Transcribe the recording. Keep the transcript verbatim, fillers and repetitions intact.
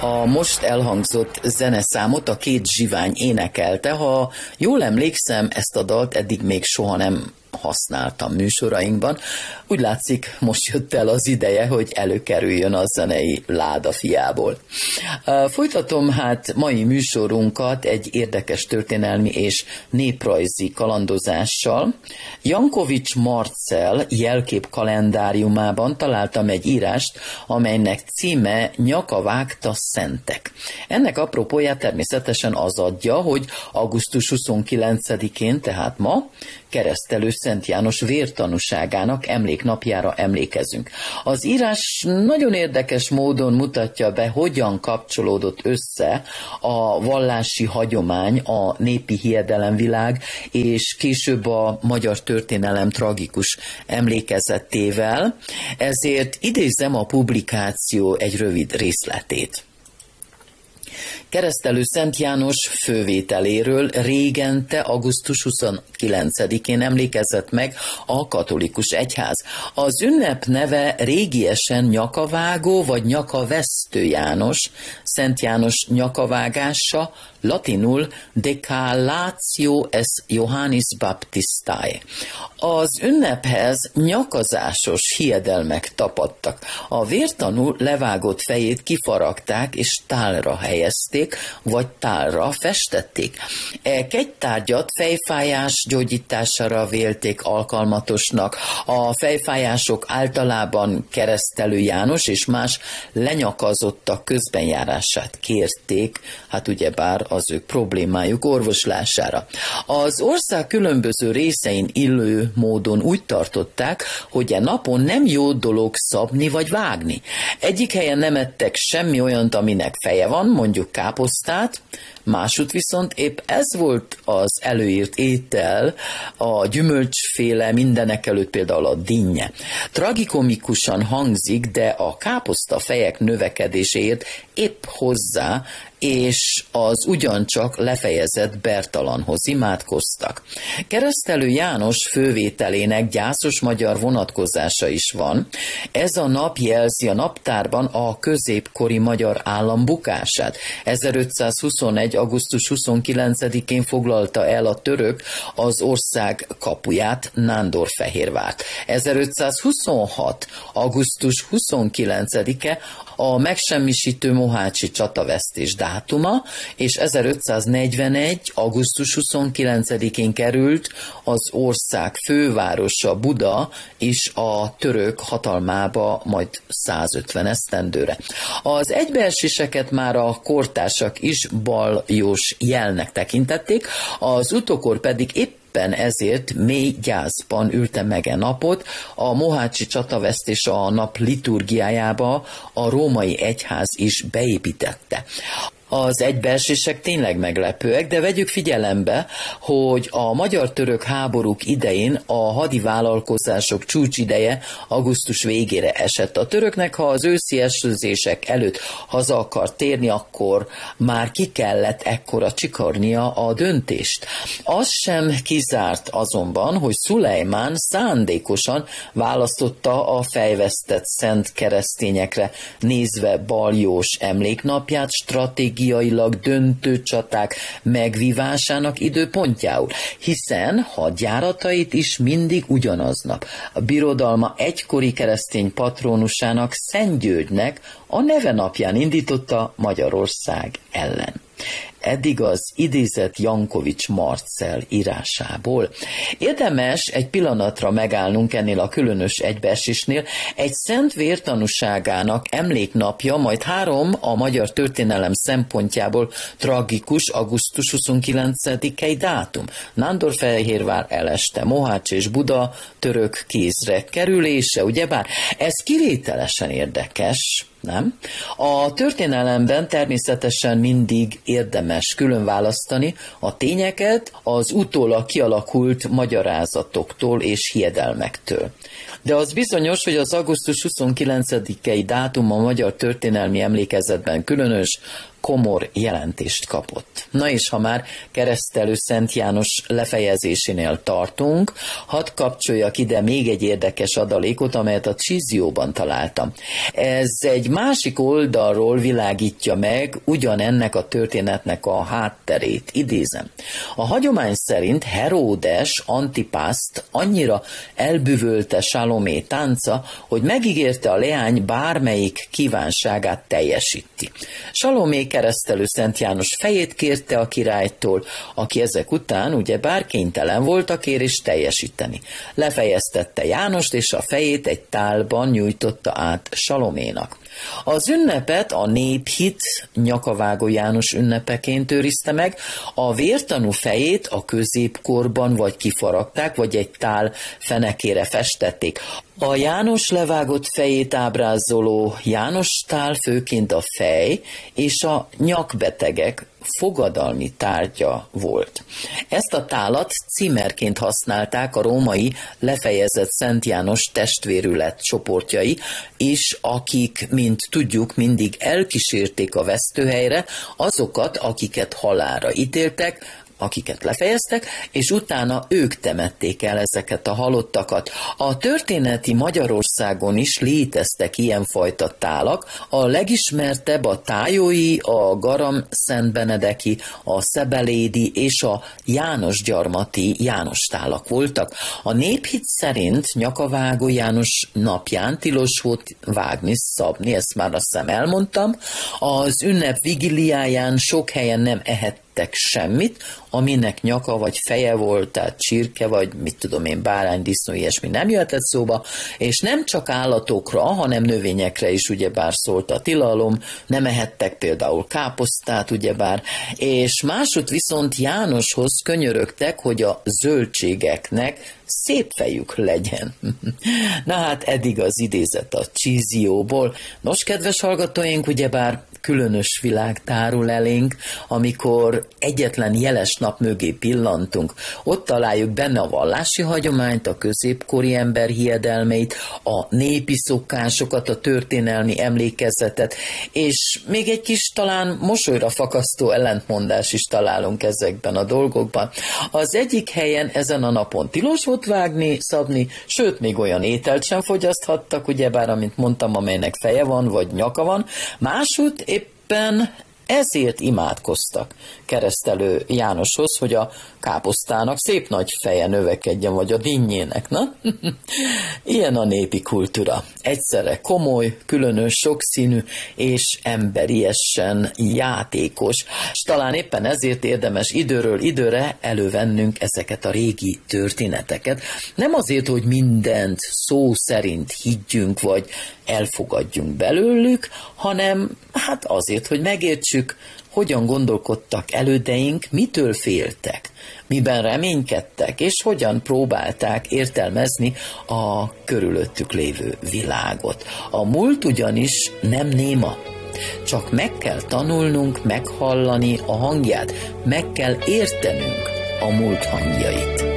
A most elhangzott zeneszámot a Két zsivány énekelte. Ha jól emlékszem, ezt a dalt eddig még soha nem használtam műsorainkban. Úgy látszik, most jött el az ideje, hogy előkerüljön a zenei láda fiából. Folytatom hát mai műsorunkat egy érdekes történelmi és néprajzi kalandozással. Jankovics Marcell jelkép kalendáriumában találtam egy írást, amelynek címe Nyaka vágta szentek. Ennek apropóját természetesen az adja, hogy augusztus huszonkilencedikén, tehát ma, Keresztelő Szent János vértanúságának emléknapjára emlékezünk. Az írás nagyon érdekes módon mutatja be, hogyan kapcsolódott össze a vallási hagyomány, a népi hiedelemvilág, és később a magyar történelem tragikus emlékezetével. Ezért idézem a publikáció egy rövid részletét. Keresztelő Szent János fővételéről régente augusztus huszonkilencedikén emlékezett meg a katolikus egyház. Az ünnep neve régiesen nyakavágó vagy nyakavesztő János, Szent János nyakavágása, latinul decallatio es Johannis Baptistae. Az ünnephez nyakazásos hiedelmek tapadtak. A vértanú levágott fejét kifaragták és tálra helyezték, vagy tálra festették. E kegytárgyat fejfájás gyógyítására vélték alkalmatosnak. A fejfájások általában Keresztelő János és más lenyakazottak közbenjárását kérték, hát ugyebár az ő problémájuk orvoslására. Az ország különböző részein illő módon úgy tartották, hogy e napon nem jó dolog szabni vagy vágni. Egyik helyen nem ettek semmi olyant, aminek feje van, mondjuk káposztát, másút viszont épp ez volt az előírt étel, a gyümölcsféle, mindenek előtt például a dinnye. Tragikomikusan hangzik, de a káposzta fejek növekedéséért épp hozzá, és az ugyancsak lefejezett Bertalanhoz imádkoztak. Keresztelő János fővételének gyászos magyar vonatkozása is van. Ez a nap jelzi a naptárban a középkori magyar állam bukását. ezerötszázhuszonegy. augusztus huszonkilencedikén foglalta el a török az ország kapuját, Nándorfehérvárt. ezerötszázhuszonhat. augusztus huszonkilencedike a megsemmisítő mohácsi csatavesztés dátuma, és ezerötszáznegyvenegy. augusztus huszonkilencedikén került az ország fővárosa Buda is a török hatalmába majd százötven esztendőre. Az egybeeséseket már a kortársak is baljós jelnek tekintették, az utókor pedig épp Éppen ezért mély gyászban ülte meg e napot. A mohácsi csatavesztés a nap liturgiájába a római egyház is beépítette. Az egybeesések tényleg meglepőek, de vegyük figyelembe, hogy a magyar-török háborúk idején a hadi vállalkozások csúcsideje augusztus végére esett. A töröknek, ha az őszi esőzések előtt haza akar térni, akkor már ki kellett ekkora csikarnia a döntést. Az sem kizárt azonban, hogy Szulejmán szándékosan választotta a fejvesztett szent keresztényekre nézve baljós emléknapját stratégiai döntő csaták megvívásának időpontjául, hiszen hadjáratait is mindig ugyanaznap a birodalma egykori keresztény patronusának, Szent Györgynek a neve napján indította Magyarország ellen. Eddig az idézett Jankovics Marcell írásából. Érdemes egy pillanatra megállnunk ennél a különös egybeesésnél. Egy szent vértanúságának emléknapja, majd három a magyar történelem szempontjából tragikus augusztus huszonkilencedikei dátum. Nándorfehérvár eleste, Mohács és Buda török kézre kerülése, ugyebár ez kivételesen érdekes, nem? A történelemben természetesen mindig érdemes külön választani a tényeket az utólag kialakult magyarázatoktól és hiedelmektől. De az bizonyos, hogy az augusztus huszonkilencedikei dátum a magyar történelmi emlékezetben különös, komor jelentést kapott. Na és ha már Keresztelő Szent János lefejezésénél tartunk, hadd kapcsoljak ide még egy érdekes adalékot, amelyet a Csizióban találtam. Ez egy másik oldalról világítja meg ugyanennek a történetnek a hátterét. Idézem. A hagyomány szerint Heródes Antipászt annyira elbűvölte Salomé tánca, hogy megígérte a leány bármelyik kívánságát teljesíti. Salomé Keresztelő Szent János fejét kérte a királytól, aki ezek után ugyebár kénytelen volt a kérést teljesíteni. Lefejeztette Jánost, és a fejét egy tálban nyújtotta át Saloménak. Az ünnepet a néphit Nyakavágó János ünnepeként őrizte meg, a vértanú fejét a középkorban vagy kifaragták, vagy egy tál fenekére festették. A János levágott fejét ábrázoló János tál főként a fej és a nyakbetegek fogadalmi tárgya volt. Ezt a tálat címerként használták a római lefejezett Szent János testvérület csoportjai is, akik, mint tudjuk, mindig elkísérték a vesztőhelyre azokat, akiket halálra ítéltek, akiket lefejeztek, és utána ők temették el ezeket a halottakat. A történeti Magyarországon is léteztek ilyenfajta tálak, a legismertebb a tájói, a garamszentbenedeki, a szebelédi és a jánosgyarmati János tálak voltak. A néphit szerint Nyakavágó János napján tilos volt vágni, szabni, ezt már azt hiszem elmondtam. Az ünnep vigiliáján sok helyen nem ehet semmit, aminek nyaka vagy feje volt, tehát csirke, vagy mit tudom én, bárány, disznó, ilyesmi nem jöhetett szóba, és nem csak állatokra, hanem növényekre is ugyebár szólt a tilalom, nem ehettek például káposztát, ugyebár, és másút viszont Jánoshoz könyörögtek, hogy a zöldségeknek szép fejük legyen. Na hát eddig az idézet a Csizióból. Nos, kedves hallgatóink, ugyebár különös világ tárul elénk, amikor egyetlen jeles nap mögé pillantunk. Ott találjuk benne a vallási hagyományt, a középkori ember hiedelmeit, a népi szokásokat, a történelmi emlékezetet, és még egy kis talán mosolyra fakasztó ellentmondás is találunk ezekben a dolgokban. Az egyik helyen ezen a napon tilos volt vágni, szabni, sőt, még olyan ételt sem fogyaszthattak, ugyebár, amint mondtam, amelynek feje van, vagy nyaka van. Másút éppen ezért imádkoztak Keresztelő Jánoshoz, hogy a káposztának szép nagy feje növekedjen, vagy a dinnyének, na? Ilyen a népi kultúra. Egyszerre komoly, különös, sokszínű és emberiesen játékos. És talán éppen ezért érdemes időről időre elővennünk ezeket a régi történeteket. Nem azért, hogy mindent szó szerint higgyünk, vagy elfogadjunk belőlük, hanem hát azért, hogy megértsük, hogyan gondolkodtak elődeink, mitől féltek, miben reménykedtek, és hogyan próbálták értelmezni a körülöttük lévő világot. A múlt ugyanis nem néma, csak meg kell tanulnunk meghallani a hangját, meg kell értenünk a múlt hangjait.